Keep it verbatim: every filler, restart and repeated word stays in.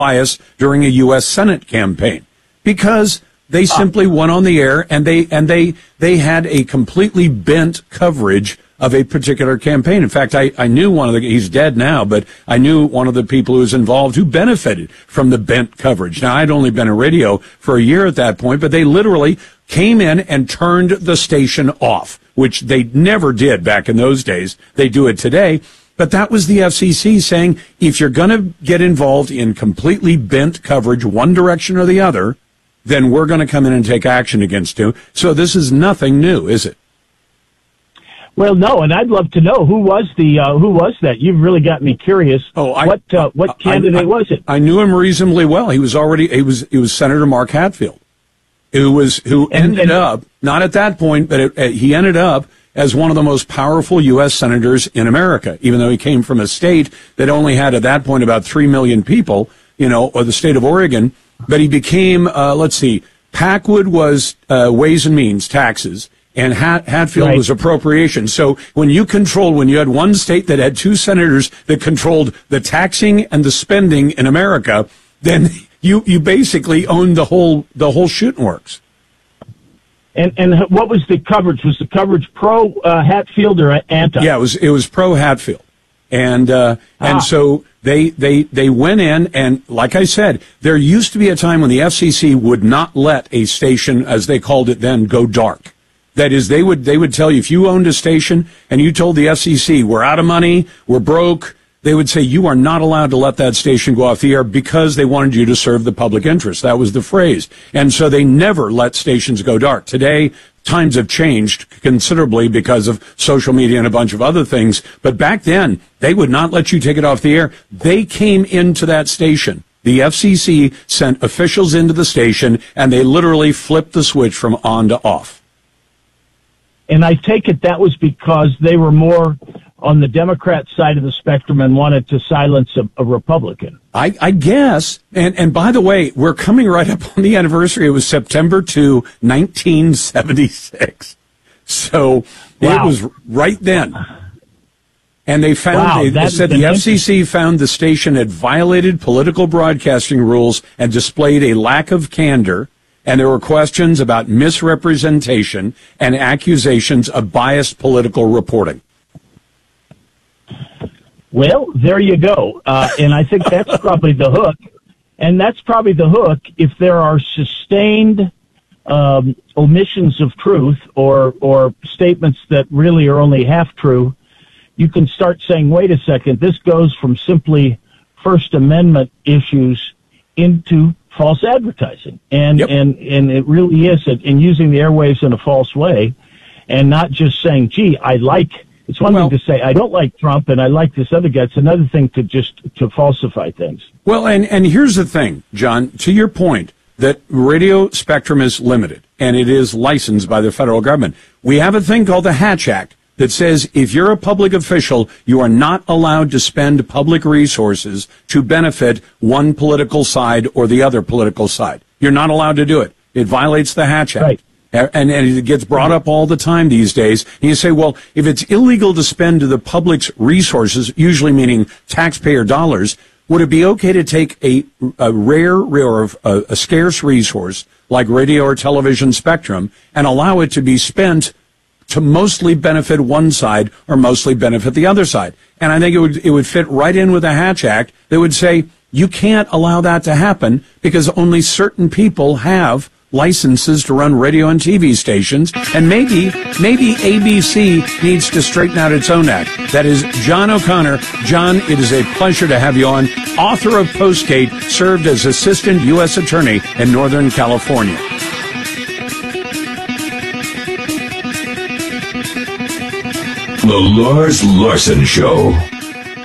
bias during a U S Senate campaign because they simply went on the air and they and they they had a completely bent coverage of a particular campaign. In fact, I, I knew one of the, he's dead now, but I knew one of the people who was involved who benefited from the bent coverage. Now, I'd only been in radio for a year at that point, but they literally came in and turned the station off, which they never did back in those days. They do it today. But that was the F C C saying, if you're going to get involved in completely bent coverage, one direction or the other, then we're going to come in and take action against you. So this is nothing new, is it? Well, no, and I'd love to know who was the uh, who was that. You've really got me curious. Oh, I, what uh, what candidate I, I, was it? I knew him reasonably well. He was already he was he was Senator Mark Hatfield, who was who and, ended and, up not at that point, but it, uh, he ended up as one of the most powerful U S senators in America, even though he came from a state that only had at that point about three million people, you know, or the state of Oregon. But he became, uh, let's see, Packwood was uh, Ways and Means, taxes, and Hat- Hatfield right. was appropriations. So when you controlled, when you had one state that had two senators that controlled the taxing and the spending in America, then you, you basically owned the whole the whole shooting works. And and what was the coverage? Was the coverage pro uh, Hatfield or anti? Yeah, it was it was pro Hatfield, and uh, ah. and so they they they went in and, like I said, there used to be a time when the F C C would not let a station, as they called it then, go dark. That is, they would they would tell you if you owned a station and you told the F C C we're out of money, we're broke. They would say you are not allowed to let that station go off the air because they wanted you to serve the public interest. That was the phrase. And so they never let stations go dark. Today, times have changed considerably because of social media and a bunch of other things. But back then, they would not let you take it off the air. They came into that station. The F C C sent officials into the station, and they literally flipped the switch from on to off. And I take it that was because they were more on the Democrat side of the spectrum and wanted to silence a, a Republican. I, I guess. And, and by the way, we're coming right up on the anniversary. It was September second, nineteen seventy-six. So wow. It was right then. And they found, wow, they, they said the F C C found the station had violated political broadcasting rules and displayed a lack of candor. And there were questions about misrepresentation and accusations of biased political reporting. Well, there you go. Uh, and I think that's probably the hook. And that's probably the hook if there are sustained um, omissions of truth or or statements that really are only half true. You can start saying, wait a second, this goes from simply First Amendment issues into false advertising. And, yep. and, and it really is, in using the airwaves in a false way and not just saying, gee, I like. It's one well, thing to say, I don't like Trump and I like this other guy. It's another thing to just to falsify things. Well, and, and here's the thing, John, to your point, that radio spectrum is limited and it is licensed by the federal government. We have a thing called the Hatch Act that says if you're a public official, you are not allowed to spend public resources to benefit one political side or the other political side. You're not allowed to do it. It violates the Hatch Act. Right. And, and it gets brought up all the time these days. And you say, well, if it's illegal to spend the public's resources, usually meaning taxpayer dollars, would it be okay to take a, a rare or a, a scarce resource like radio or television spectrum and allow it to be spent to mostly benefit one side or mostly benefit the other side? And I think it would it would fit right in with the Hatch Act that would say you can't allow that to happen because only certain people have licenses to run radio and T V stations, and maybe, maybe A B C needs to straighten out its own act. That is John O'Connor. John, it is a pleasure to have you on. Author of Postgate, served as Assistant U S Attorney in Northern California. The Lars Larson Show.